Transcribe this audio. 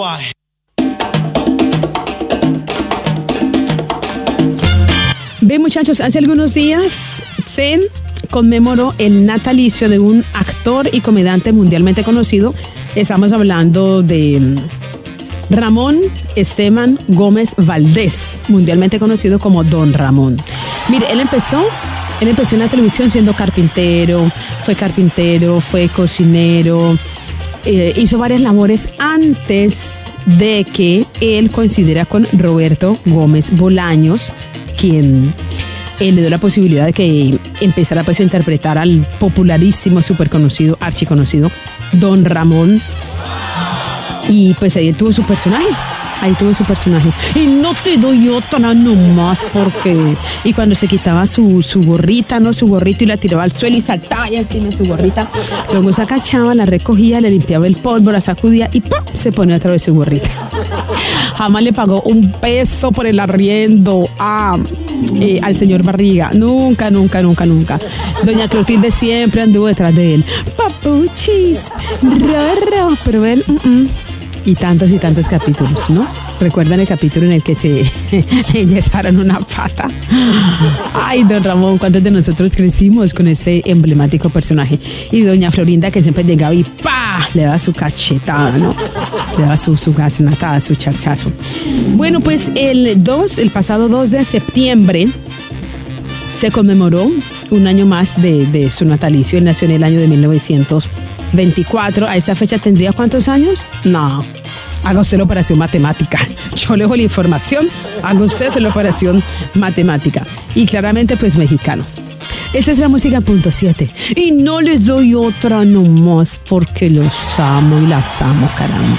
Ve, muchachos, hace algunos días se conmemoró el natalicio de un actor y comediante mundialmente conocido. Estamos hablando de Ramón Esteban Gómez Valdés, mundialmente conocido como Don Ramón. Mire, él empezó en la televisión siendo carpintero, fue cocinero, hizo varias labores antes de que él coincidiera con Roberto Gómez Bolaños, quien le dio la posibilidad de que empezara pues a interpretar al popularísimo, súper conocido, archiconocido Don Ramón. Y pues ahí tuvo su personaje. Y no te doy otra nomás porque... Y cuando se quitaba su gorrita, ¿no? Su gorrito, y la tiraba al suelo y saltaba y encima de su gorrita. Luego se agachaba, la recogía, le limpiaba el polvo, la sacudía y ¡pum! Se ponía otra vez su gorrita. Jamás le pagó un peso por el arriendo al señor Barriga. Nunca. Doña Clotilde siempre anduvo detrás de él. Papuchis, raro. Pero él... Y tantos capítulos, ¿no? ¿Recuerdan el capítulo en el que se enyestaron una pata? Ay, Don Ramón, ¿cuántos de nosotros crecimos con este emblemático personaje? Y Doña Florinda, que siempre llegaba y ¡pa! Le daba su cachetada, ¿no? Le daba su gasonatada, su charchazo. Bueno, pues el pasado 2 de septiembre se conmemoró un año más de su natalicio. Él nació en el año de 1924. A esa fecha tendría ¿cuántos años? No, haga usted la operación matemática. Yo le dejo la información, haga usted la operación matemática. Y claramente pues mexicano. Esta es la música .7 y no les doy otra nomás porque los amo y las amo, caramba.